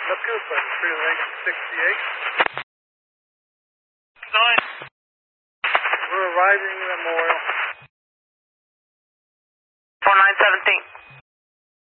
Cooper, 368. 9. We're arriving at Memorial. 4917.